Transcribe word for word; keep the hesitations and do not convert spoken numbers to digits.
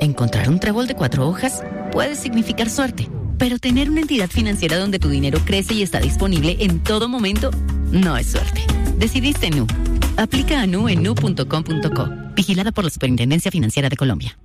Encontrar un trébol de cuatro hojas puede significar suerte, pero tener una entidad financiera donde tu dinero crece y está disponible en todo momento no es suerte. Decidiste Nu. Aplica a Nu en nu punto com punto co. Vigilada por la Superintendencia Financiera de Colombia.